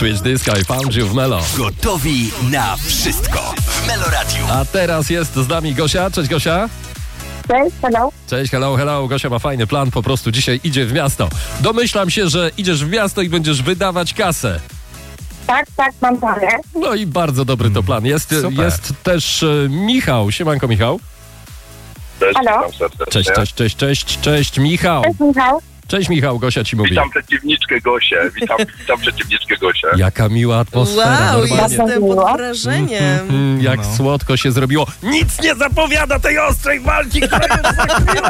Switch Disco i Found You w Melo. Gotowi na wszystko w Melo Radio. A teraz jest z nami Gosia. Cześć Gosia. Cześć, hello. Cześć, hello. Gosia ma fajny plan, po prostu dzisiaj idzie w miasto. Domyślam się, że idziesz w miasto i będziesz wydawać kasę. Tak, mam parę. No i bardzo dobry to plan. Jest też Michał. Siemanko, Michał. Cześć, Halo? witam serdecznie. Cześć, Michał. Cześć, Michał. Cześć, Michał, Gosia ci mówi. Witam przeciwniczkę Gosię. Witam przeciwniczkę Gosię. Jaka miła atmosfera. Wow, normalnie. jestem pod wrażeniem. Jak słodko się zrobiło. Nic nie zapowiada tej ostrej walki, która jest za chwilę!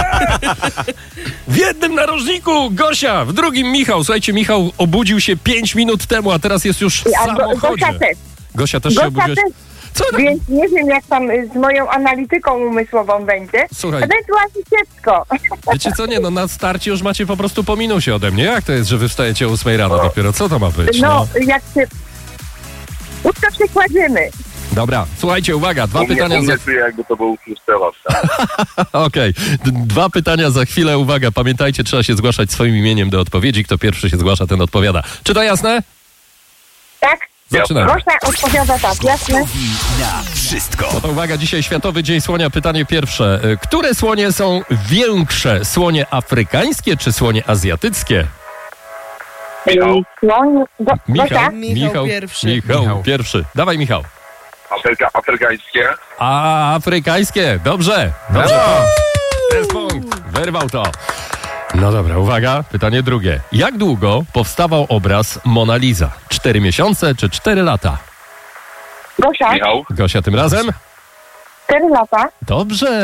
W jednym narożniku Gosia, w drugim Michał. Słuchajcie, Michał obudził się 5 minut temu, a teraz jest już w samochodzie. Gosia też. Gosia też się obudziła. Co? Więc nie wiem, jak tam z moją analityką umysłową będzie. Słuchaj. Ewentualnie dziecko. Wiecie co, nie, no na starcie już macie po prostu po minusie ode mnie. Jak to jest, że wy wstajecie o 8 rano dopiero? Co to ma być? No, jak się... Łódko przekładziemy. Dobra, słuchajcie, uwaga, dwa pytania za... Czuję, jakby to był Krzysztof. Okej, dwa pytania za chwilę, uwaga. Pamiętajcie, trzeba się zgłaszać swoim imieniem do odpowiedzi. Kto pierwszy się zgłasza, ten odpowiada. Czy to jasne? Tak? Zaczynamy. Gosia odpowiada tak, jasne? Gotowi na wszystko. No to uwaga, dzisiaj Światowy Dzień Słonia. Pytanie pierwsze. Które słonie są większe? Słonie afrykańskie czy słonie azjatyckie? Michał? Słoń... Gosia? Michał pierwszy. Michał pierwszy. Dawaj, Michał. Afrykańskie? A, afrykańskie. Dobrze. Jest punkt. Wyrwał to. No dobra, uwaga. Pytanie drugie. Jak długo powstawał obraz Mona Lisa? 4 miesiące czy 4 lata? Gosia? Michał? Gosia tym razem? 4 lata. Dobrze.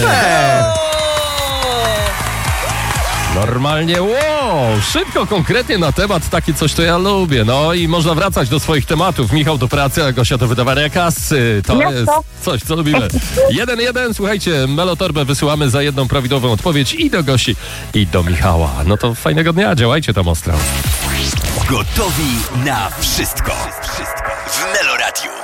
Normalnie, wow, szybko, konkretnie na temat, takie coś to ja lubię. No i można wracać do swoich tematów. Michał do pracy, a Gosia do wydawania kasy. To No jest to. coś, co lubimy. 1-1, słuchajcie, Melotorbę wysyłamy za jedną prawidłową odpowiedź i do Gosi, i do Michała. No to fajnego dnia, działajcie tam ostro. Gotowi na wszystko w Melo Radio.